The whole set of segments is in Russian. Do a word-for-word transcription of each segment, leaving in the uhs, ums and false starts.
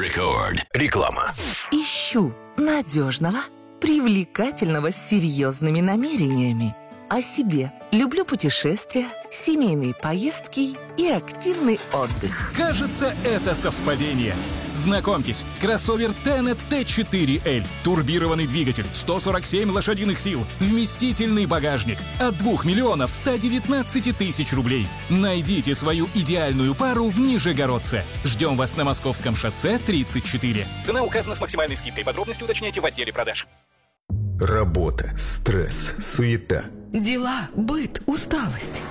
Рекорд. Реклама. Ищу надежного, привлекательного, с серьезными намерениями. О себе. Люблю путешествия, семейные поездки и активный отдых. Кажется, это совпадение. Знакомьтесь, кроссовер Tenet ти четыре эль. Турбированный двигатель, сто сорок семь лошадиных сил, вместительный багажник. От двух миллионов ста девятнадцати тысяч рублей. Найдите свою идеальную пару в Нижегородце. Ждем вас на Московском шоссе тридцать четыре. Цена указана с максимальной скидкой. Подробности уточняйте в отделе продаж. Работа, стресс, суета. Дела, быт, усталость.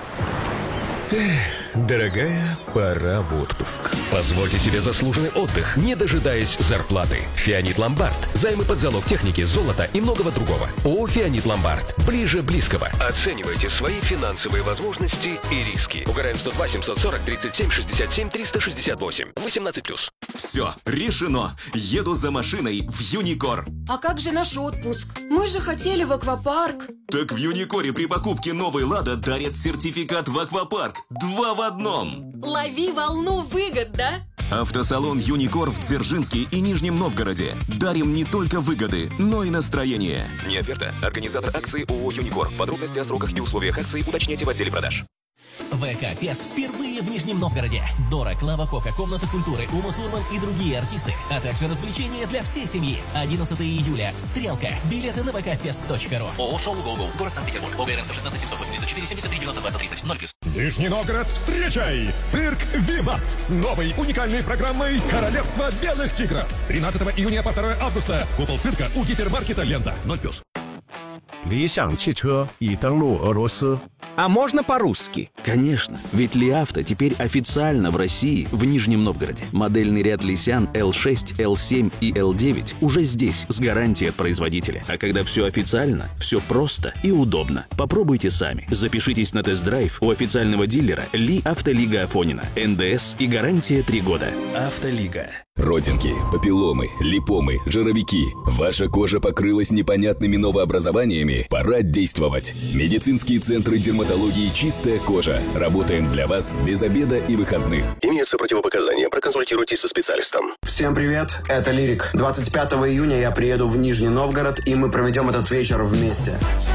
Эх, дорогая, пора в отпуск. Позвольте себе заслуженный отдых, не дожидаясь зарплаты. Фианит Ломбард. Займы под залог техники, золота и многого другого. ООО «Фианит Ломбард». Ближе близкого. Оценивайте свои финансовые возможности и риски. УГРН сто два семьсот сорок тридцать семь шестьдесят семь триста шестьдесят восемь. восемнадцать плюс. Все, решено. Еду за машиной в Юникор. А как же наш отпуск? Мы же хотели в аквапарк. Так в Юникоре при покупке новой «Лада» дарят сертификат в аквапарк. Два в одном. Лови волну выгод, да? Автосалон «Юникор» в Дзержинске и Нижнем Новгороде. Дарим не только выгоды, но и настроение. Не оферта. Организатор акции ООО «Юникор». Подробности о сроках и условиях акции уточняйте в отделе продаж. ВК Фест впервые в Нижнем Новгороде. Дора, Клава Кока, Комната культуры, Ума Турман и другие артисты, а также развлечения для всей семьи. одиннадцатого июля. Стрелка. Билеты на вкфест точка ру. ООО «Шоу Гоу-Гоу». Город Санкт-Петербург. ОГРН сто шестнадцать семьсот восемьдесят четыре семьдесят три девяносто два тридцать. ноль плюс. Нижний Новгород, встречай! Цирк «Виват» с новой уникальной программой «Королевство белых тигров». С тринадцатого июня по второе августа. Купол цирка у гипермаркета «Лента». ноль плюс. 理想汽车已登陆俄罗斯. А можно по-русски? Конечно, ведь Ли Авто теперь официально в России, в Нижнем Новгороде. Модельный ряд Лисян эл шесть, эл семь и эл девять уже здесь, с гарантией от производителя. А когда все официально, все просто и удобно. Попробуйте сами. Запишитесь на тест-драйв у официального дилера Ли Автолига Афонина. эн дэ эс и гарантия три года. Автолига. Родинки, папилломы, липомы, жировики. Ваша кожа покрылась непонятными новообразованиями? Пора действовать. Медицинские центры дерматологии «Чистая кожа». Работаем для вас без обеда и выходных. Имеются противопоказания. Проконсультируйтесь со специалистом. Всем привет, это Лирик. двадцать пятого июня я приеду в Нижний Новгород, и мы проведем этот вечер вместе.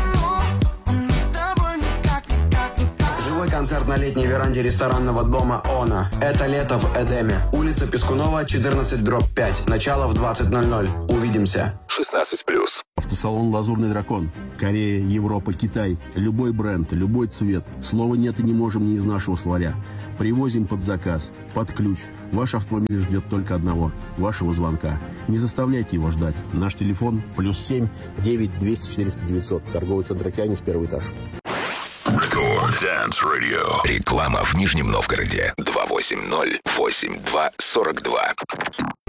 Концерт на летней веранде ресторанного дома «Она». Это лето в Эдеме. Улица Пескунова, четырнадцать дробь пять. Начало в двадцать ноль ноль. Увидимся. шестнадцать плюс. Автосалон «Лазурный дракон». Корея, Европа, Китай. Любой бренд, любой цвет. Слова нет и не можем не из нашего словаря. Привозим под заказ, под ключ. Ваш автомобиль ждет только одного – вашего звонка. Не заставляйте его ждать. Наш телефон плюс семь девять двести четыреста девятьсот. Торговый центр «Океанис», первый этаж. Рекорд Dance Radio. Реклама в Нижнем Новгороде. два восемь ноль восемь два сорок два.